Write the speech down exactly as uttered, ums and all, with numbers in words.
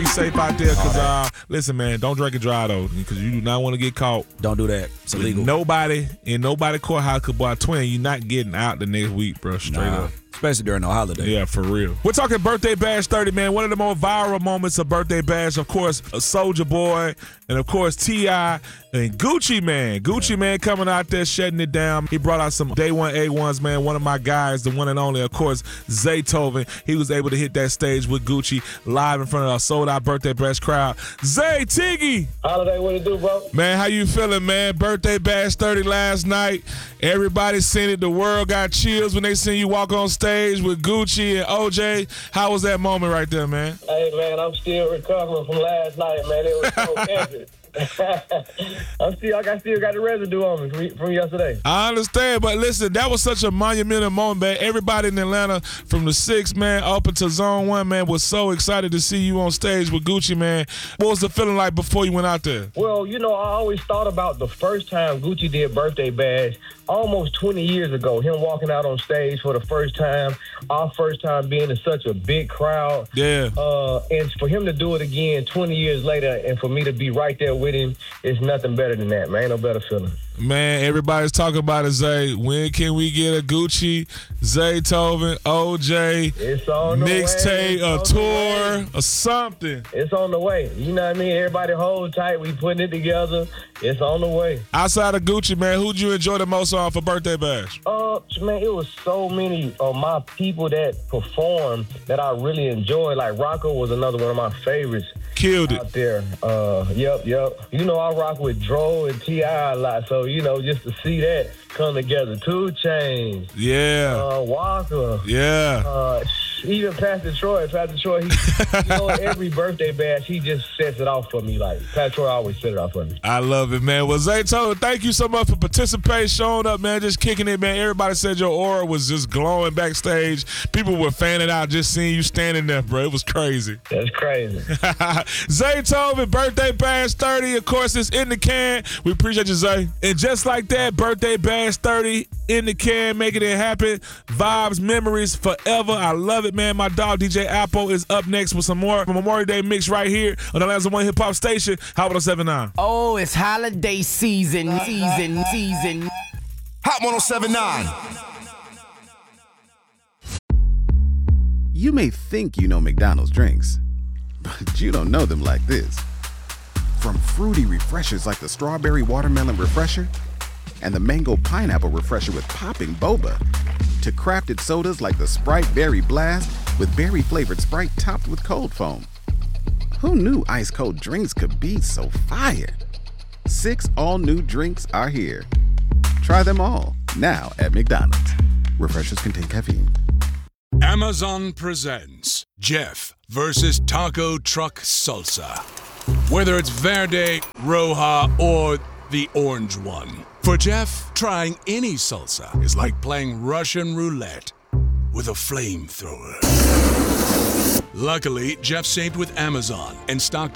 Be safe out there, because, uh, listen, man, don't drink and drive, though, because you do not want to get caught. Don't do that. It's illegal. Nobody in nobody courthouse could buy twin. You're not getting out the next week, bro. Straight Nah. up. Especially during the holiday. Yeah, for real. We're talking Birthday Bash thirty, man. One of the more viral moments of Birthday Bash, of course, a Soulja Boy, and of course, T I and Gucci Mane. Gucci yeah. Mane coming out there shutting it down. He brought out some day one A ones, man. One of my guys, the one and only, of course, Zaytoven. He was able to hit that stage with Gucci live in front of a sold-out Birthday Bash crowd. Zay, Tiggy! Holiday, what it do, bro? Man, how you feeling, man? Birthday Bash thirty last night. Everybody seen it. The world got chills when they seen you walk on stage with Gucci and O J. How was that moment right there, man? Hey, man, I'm still recovering from last night, man. It was so epic. I'm still, I got still got the residue on me from, from yesterday. I understand, but listen, that was such a monumental moment, man. Everybody in Atlanta, from the six, man, up into Zone One, man, was so excited to see you on stage with Gucci, man. What was the feeling like before you went out there? Well, you know, I always thought about the first time Gucci did Birthday Bash, almost twenty years ago. Him walking out on stage for the first time, our first time being in such a big crowd. Yeah. Uh, and for him to do it again twenty years later, and for me to be right there with him, it's nothing better than that, man. Ain't no better feeling. Man, everybody's talking about it, Zay. When can we get a Gucci, Zaytoven, O J, mixtape, a tour, or something? It's on the way. You know what I mean? Everybody hold tight. We putting it together. It's on the way. Outside of Gucci, man, who'd you enjoy the most on for Birthday Bash? Uh, man, it was so many of my people that performed that I really enjoyed. Like Rocco was another one of my favorites. Killed it. Out there. Uh, yep, yep. You know, I rock with Dro and T I a lot, so, you know, just to see that come together. two Chainz. Yeah. Uh, Walker. Yeah. Uh, even Pastor Troy. Pastor Troy, he, you know, every birthday bash, he just sets it off for me. Like, Pastor Troy always set it off for me. I love it, man. Well, Zaytoven, thank you so much for participating, showing up, man, just kicking it, man. Everybody said your aura was just glowing backstage. People were fanning out just seeing you standing there, bro. It was crazy. That's crazy. Zaytoven, Birthday Bash thirty. Of course, it's in the can. We appreciate you, Zay. And just like that, Birthday Bash thirty in the can, making it happen. Vibes, memories forever. I love it, man. My dog, D J Apple, is up next with some more Memorial Day mix right here on the Atlanta One Hip Hop Station. Hot one oh seven point nine. Oh, it's holiday season, season, season. Hot one oh seven point nine. You may think you know McDonald's drinks, but you don't know them like this. From fruity refreshers like the Strawberry Watermelon Refresher and the Mango Pineapple Refresher with popping boba, to crafted sodas like the Sprite Berry Blast with berry-flavored Sprite topped with cold foam. Who knew ice-cold drinks could be so fire? Six all-new drinks are here. Try them all, now at McDonald's. Refreshers contain caffeine. Amazon presents Jeff versus Taco Truck Salsa. Whether it's Verde, Roja, or the orange one. For Jeff, trying any salsa is like playing Russian roulette with a flamethrower. Luckily, Jeff saved with Amazon and stocked